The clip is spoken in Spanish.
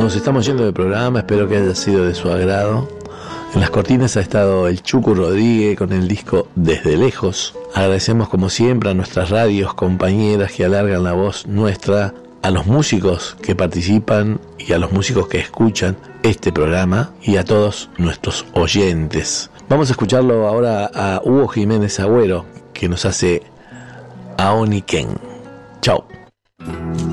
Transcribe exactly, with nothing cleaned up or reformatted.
Nos estamos yendo del programa, espero que haya sido de su agrado. En las cortinas ha estado el Chucu Rodríguez con el disco Desde Lejos. Agradecemos como siempre a nuestras radios compañeras que alargan la voz nuestra, a los músicos que participan y a los músicos que escuchan este programa y a todos nuestros oyentes. Vamos a escucharlo ahora a Hugo Jiménez Agüero, que nos hace Aoniken. Chao.